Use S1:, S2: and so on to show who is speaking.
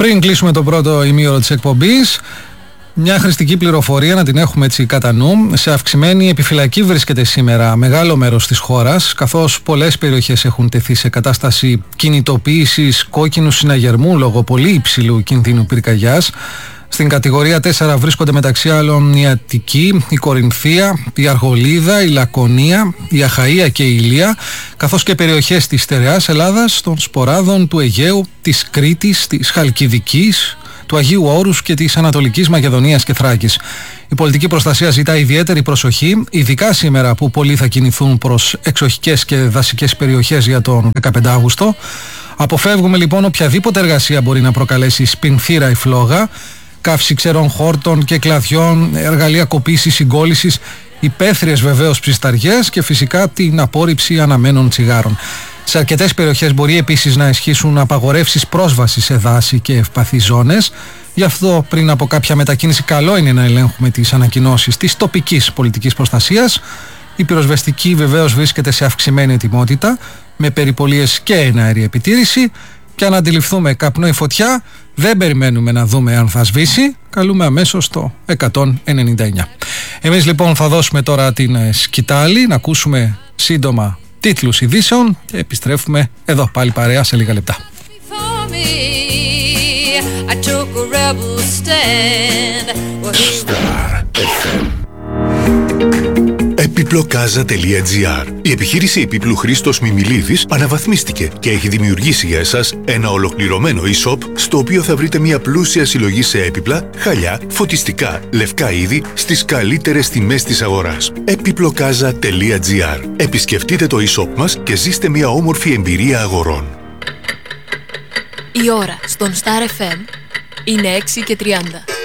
S1: Πριν κλείσουμε το πρώτο ημίωρο της εκπομπής, μια χρηστική πληροφορία να την έχουμε έτσι κατά νου. Σε αυξημένη επιφυλακή βρίσκεται σήμερα μεγάλο μέρος της χώρας, καθώς πολλές περιοχές έχουν τεθεί σε κατάσταση κινητοποίησης κόκκινου συναγερμού λόγω πολύ υψηλού κινδύνου πυρκαγιάς. Στην κατηγορία 4 βρίσκονται μεταξύ άλλων η Αττική, η Κορινθία, η Αργολίδα, η Λακωνία, η Αχαΐα και η Ηλία, καθώς και περιοχές της Στερεάς Ελλάδας, των Σποράδων, του Αιγαίου, της Κρήτης, της Χαλκιδικής, του Αγίου Όρους και της Ανατολικής Μακεδονίας και Θράκης. Η πολιτική προστασία ζητά ιδιαίτερη προσοχή, ειδικά σήμερα που πολλοί θα κινηθούν προς εξοχικές και δασικές περιοχές για τον 15 Αύγουστο. Αποφεύγουμε λοιπόν οποιαδήποτε εργασία μπορεί να προκαλέσει σπινθήρα ή φλόγα, καύση ξερών χόρτων και κλαδιών, εργαλεία κοπήσης, συγκόλλησης, υπαίθριες βεβαίως ψισταριές και φυσικά την απόρριψη αναμένων τσιγάρων. Σε αρκετές περιοχές μπορεί επίσης να ισχύσουν απαγορεύσεις πρόσβασης σε δάση και ευπαθείς ζώνες. Γι' αυτό πριν από κάποια μετακίνηση καλό είναι να ελέγχουμε τις ανακοινώσεις της τοπικής πολιτικής προστασίας. Η πυροσβεστική βεβαίως βρίσκεται σε αυξημένη ετοιμότητα με περιπολίες και εναέρια επιτήρηση. Και αν αντιληφθούμε καπνό ή φωτιά, δεν περιμένουμε να δούμε αν θα σβήσει, καλούμε αμέσως το 199. Εμείς λοιπόν θα δώσουμε τώρα την σκητάλη, να ακούσουμε σύντομα τίτλους ειδήσεων και επιστρέφουμε εδώ πάλι παρέα σε λίγα λεπτά.
S2: Επιπλοκάζα.gr. Η επιχείρηση επίπλου Χρήστος Μιμιλίδης αναβαθμίστηκε και έχει δημιουργήσει για εσάς ένα ολοκληρωμένο e-shop στο οποίο θα βρείτε μια πλούσια συλλογή σε έπιπλα, χαλιά, φωτιστικά, λευκά είδη στις καλύτερες τιμές της αγοράς. Επιπλοκάζα.gr. Επισκεφτείτε το e-shop μας και ζήστε μια όμορφη εμπειρία αγορών.
S3: Η ώρα στον Star FM είναι 6:30.